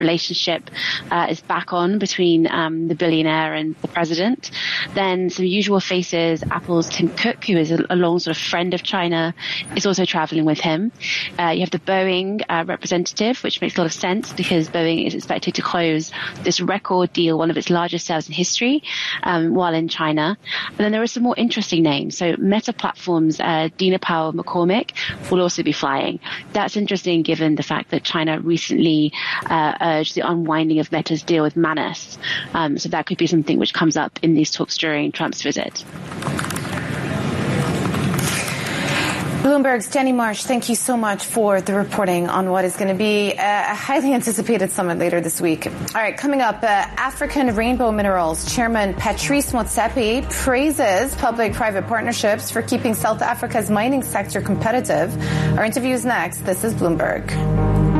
relationship is back on between the billionaire and the president. Then some usual faces, Apple's Tim Cook, who is a long sort of friend of China, is also traveling with him. You have the Boeing representative, which makes a lot of sense because Boeing is expected to close this record deal, one of its largest sales in history, while in China. And then there are some more interesting names. So Meta Platforms, Dina Powell McCormick will also be flying. That's interesting given the fact that China recently urged the unwinding of Meta's deal with Manus. So that could be something which comes up in these talks during Trump's visit. Bloomberg's Jenny Marsh, thank you so much for the reporting on what is going to be a highly anticipated summit later this week. All right, coming up, African Rainbow Minerals Chairman Patrice Motsepe praises public-private partnerships for keeping South Africa's mining sector competitive. Our interview is next. This is Bloomberg.